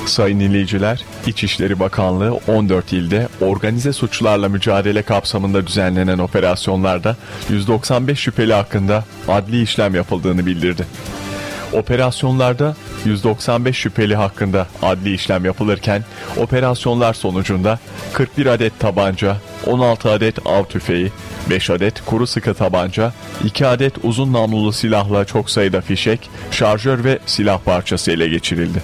Sayın dinleyiciler, İçişleri Bakanlığı 14 ilde organize suçlarla mücadele kapsamında düzenlenen operasyonlarda 195 şüpheli hakkında adli işlem yapıldığını bildirdi. Operasyonlarda 195 şüpheli hakkında adli işlem yapılırken operasyonlar sonucunda 41 adet tabanca, 16 adet av tüfeği, 5 adet kuru sıkı tabanca, 2 adet uzun namlulu silahla çok sayıda fişek, şarjör ve silah parçası ele geçirildi.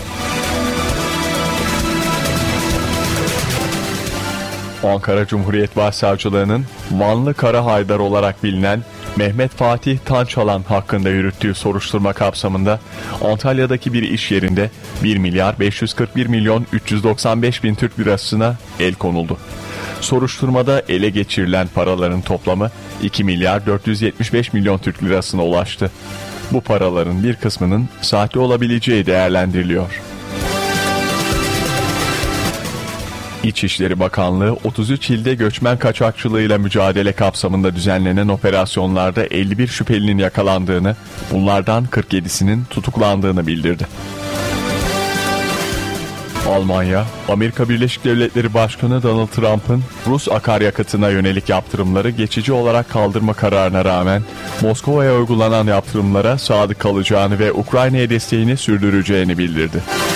Ankara Cumhuriyet Başsavcılığı'nın Vanlı Kara Haydar olarak bilinen Mehmet Fatih Tançalan hakkında yürüttüğü soruşturma kapsamında Antalya'daki bir iş yerinde 1 milyar 541 milyon 395 bin Türk lirasına el konuldu. Soruşturmada ele geçirilen paraların toplamı 2 milyar 475 milyon Türk lirasına ulaştı. Bu paraların bir kısmının sahte olabileceği değerlendiriliyor. İçişleri Bakanlığı 33 ilde göçmen kaçakçılığıyla mücadele kapsamında düzenlenen operasyonlarda 51 şüphelinin yakalandığını, bunlardan 47'sinin tutuklandığını bildirdi. Almanya, Amerika Birleşik Devletleri Başkanı Donald Trump'ın Rus akaryakıtına yönelik yaptırımları geçici olarak kaldırma kararına rağmen Moskova'ya uygulanan yaptırımlara sadık kalacağını ve Ukrayna'ya desteğini sürdüreceğini bildirdi.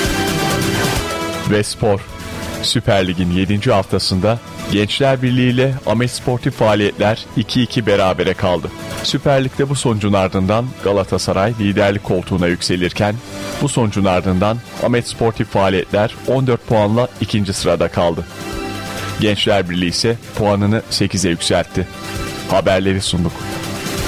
Ve spor. Süper Lig'in 7. haftasında Gençler Birliği ile Ahmet Sportif Faaliyetler 2-2 berabere kaldı. Süper Lig'de bu sonucun ardından Galatasaray liderlik koltuğuna yükselirken bu sonucun ardından Ahmet Sportif Faaliyetler 14 puanla 2. sırada kaldı. Gençler Birliği ise puanını 8'e yükseltti. Haberleri sunduk.